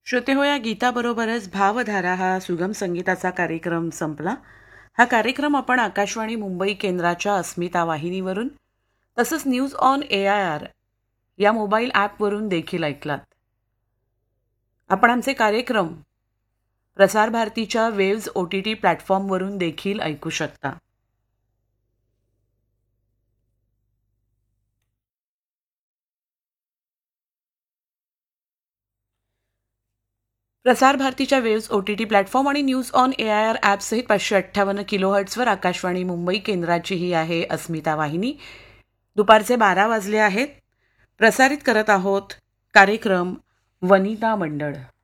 श्रोते हो, या गीताबरोबरच भावधारा हा सुगम संगीताचा कार्यक्रम संपला. हा कार्यक्रम आपण आकाशवाणी मुंबई केंद्राच्या अस्मिता वाहिनीवरून तसंच न्यूज ऑन AIR या मोबाईल ॲपवरून देखील ऐकलात. आपण आमचे कार्यक्रम प्रसार भारतीच्या वेव्ज OTT प्लॅटफॉर्मवरून देखील ऐकू शकता. प्रसार भारतीच्या वेव्ज OTT प्लॅटफॉर्म आणि news on AIR ॲपसहित 558 किलोहर्ट्झवर Akashvani Mumbai केंद्राची ही आहे अस्मिता वाहिनी. दुपारचे 12 वाजले आहेत. प्रसारित करत आहोत कार्यक्रम वनिता मंडळ.